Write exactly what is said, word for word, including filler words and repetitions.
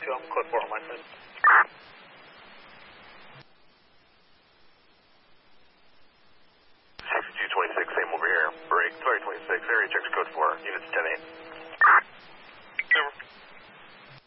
two, I'm code four on my side. sixty-two twenty-six, same over here. Break, sorry twenty-six, area checks code four, units ten eight.